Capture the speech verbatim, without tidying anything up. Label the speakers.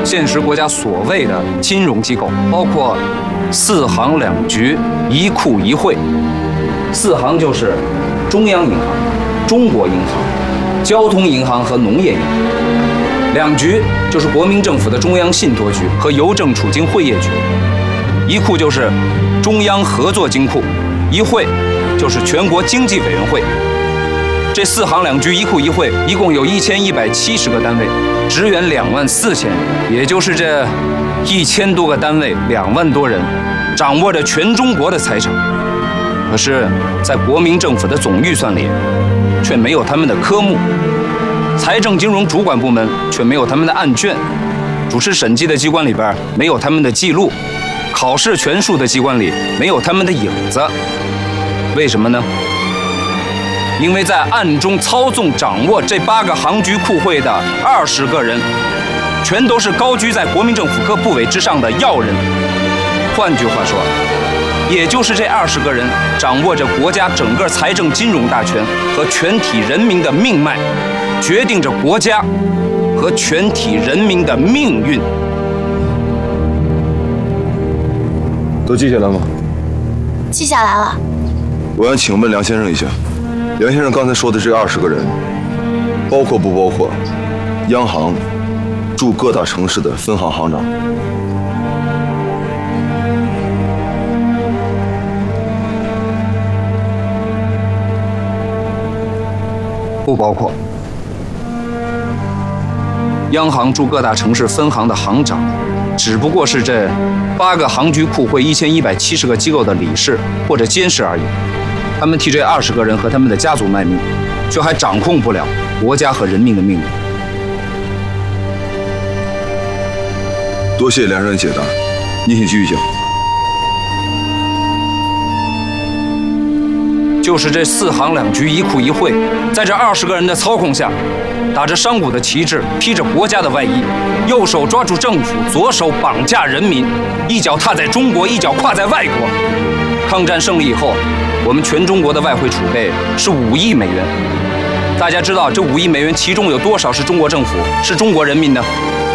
Speaker 1: 现实国家所谓的金融机构，包括四行两局、一库一会。四行就是中央银行、中国银行、交通银行和农业银行；两局就是国民政府的中央信托局和邮政储金汇业局；一库就是中央合作金库；一会就是全国经济委员会。这四行两局一库一会一共有一千一百七十个单位，职员两万四千人，也就是这一千多个单位，两万多人，掌握着全中国的财产。可是，在国民政府的总预算里，却没有他们的科目；财政金融主管部门却没有他们的案卷；主持审计的机关里边没有他们的记录；考试权术的机关里没有他们的影子。为什么呢？因为在暗中操纵掌握这八个行局库会的二十个人，全都是高居在国民政府各部委之上的要人。换句话说，也就是这二十个人掌握着国家整个财政金融大权和全体人民的命脉，决定着国家和全体人民的命运。
Speaker 2: 都记下来吗？
Speaker 3: 记下来了。
Speaker 2: 我想请问梁先生一下，梁先生刚才说的这二十个人，包括不包括央行驻各大城市的分行行长？
Speaker 1: 不包括。央行驻各大城市分行的行长，只不过是这八个行局库会一千一百七十个机构的理事或者监事而已。他们替这二十个人和他们的家族卖命，却还掌控不了国家和人民的命运。
Speaker 2: 多谢梁先生解答，您请继续讲。
Speaker 1: 就是这四行两局一库一会，在这二十个人的操控下，打着商贾的旗帜，披着国家的外衣，右手抓住政府，左手绑架人民，一脚踏在中国，一脚跨在外国。抗战胜利以后，我们全中国的外汇储备是五亿美元。大家知道这五亿美元其中有多少是中国政府、是中国人民呢？